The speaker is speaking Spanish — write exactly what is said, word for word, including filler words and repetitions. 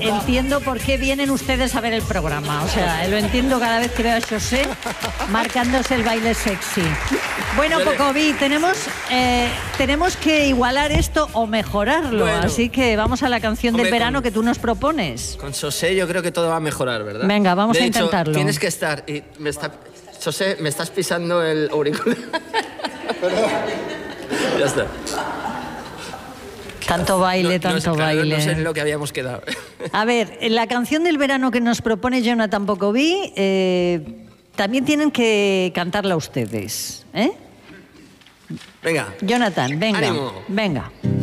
entiendo por qué vienen ustedes a ver el programa. O sea, lo entiendo cada vez que veo a José marcándose el baile sexy. Bueno, Pocoví, tenemos, eh, tenemos que igualar esto o mejorarlo. Bueno, así que vamos a la canción hombre, del verano con, que tú nos propones. Con José yo creo que todo va a mejorar, ¿verdad? Venga, vamos de a hecho, intentarlo. Tienes que estar... Y me está, José, me estás pisando el auricular. Ya está. Tanto baile, no, tanto no, claro, baile. No sé en lo que habíamos quedado. A ver, la canción del verano que nos propone Jonathan Pocoví, eh, también tienen que cantarla ustedes, ¿eh? Venga. Jonathan, venga. ¡Ánimo! Venga.